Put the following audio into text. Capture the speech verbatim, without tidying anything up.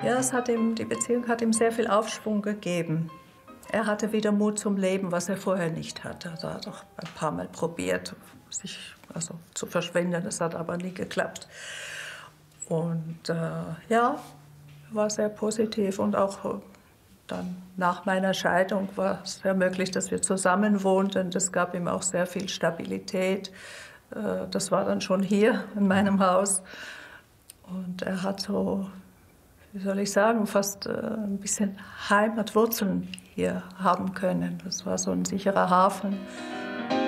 Ja, es hat ihm die Beziehung hat ihm sehr viel Aufschwung gegeben. Er hatte wieder Mut zum Leben, was er vorher nicht hatte. Also, er hat auch ein paar Mal probiert, sich also, zu verschwinden. Das hat aber nie geklappt. Und, äh, ja, war sehr positiv. Und auch, äh, dann nach meiner Scheidung war es sehr möglich, dass wir zusammen wohnten. Das gab ihm auch sehr viel Stabilität. Äh, das war dann schon hier in meinem Haus. Und er hat so, wie soll ich sagen, fast, äh, 'n bisschen Heimatwurzeln hier haben können. Das war so 'n sicherer Hafen.